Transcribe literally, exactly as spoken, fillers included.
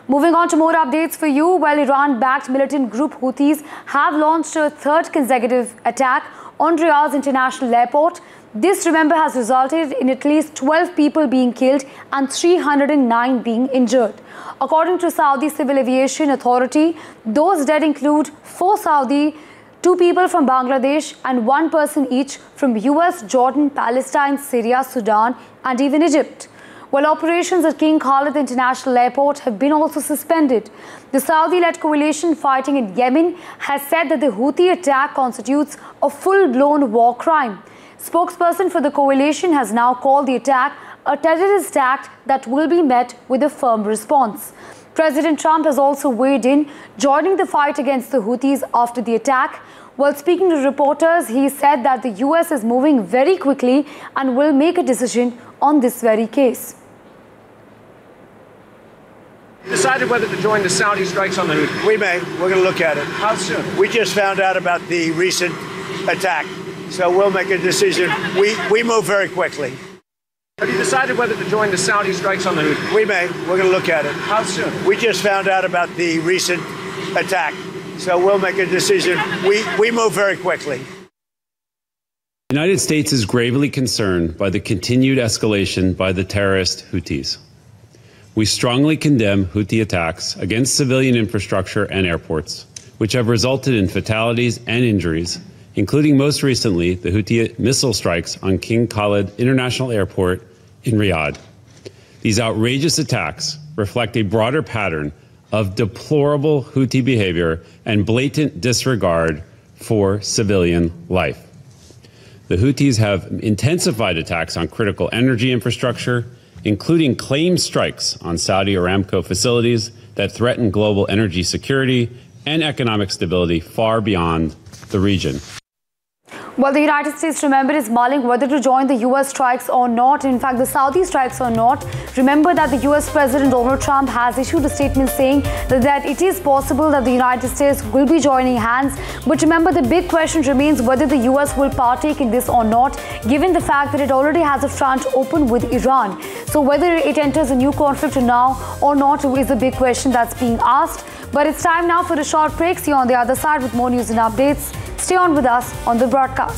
Moving on to more updates for you, while Iran-backed militant group Houthis have launched a third consecutive attack on Riyadh's international airport. This, remember, has resulted in at least twelve people being killed and three hundred nine being injured. According to Saudi Civil Aviation Authority, those dead include four Saudi, two people from Bangladesh and one person each from U S, Jordan, Palestine, Syria, Sudan and even Egypt. While operations at King Khalid International Airport have been also suspended, the Saudi-led coalition fighting in Yemen has said that the Houthi attack constitutes a full-blown war crime. Spokesperson for the coalition has now called the attack a terrorist act that will be met with a firm response. President Trump has also weighed in, joining the fight against the Houthis after the attack. While speaking to reporters, he said that the U S is moving very quickly and will make a decision on this very case. Decided whether to join the Saudi strikes on the Houthis? We may. We're going to look at it. How soon? We just found out about the recent attack, so we'll make a decision. We, we move very quickly. Have you decided whether to join the Saudi strikes on the Houthis? We may. We're going to look at it. How soon? We just found out about the recent attack, so we'll make a decision. We, we move very quickly. The United States is gravely concerned by the continued escalation by the terrorist Houthis. We strongly condemn Houthi attacks against civilian infrastructure and airports, which have resulted in fatalities and injuries, including most recently the Houthi missile strikes on King Khalid International Airport in Riyadh. These outrageous attacks reflect a broader pattern of deplorable Houthi behavior and blatant disregard for civilian life. The Houthis have intensified attacks on critical energy infrastructure, including claimed strikes on Saudi Aramco facilities that threaten global energy security and economic stability far beyond the region. Well, the United States, remember, is mulling whether to join the U S strikes or not. In fact, the Saudi strikes or not. Remember that the U S President Donald Trump has issued a statement saying that, that it is possible that the United States will be joining hands. But remember, the big question remains whether the U S will partake in this or not, given the fact that it already has a front open with Iran. So whether it enters a new conflict now or not is a big question that's being asked. But it's time now for a short break. See you on the other side with more news and updates. Stay on with us on the broadcast.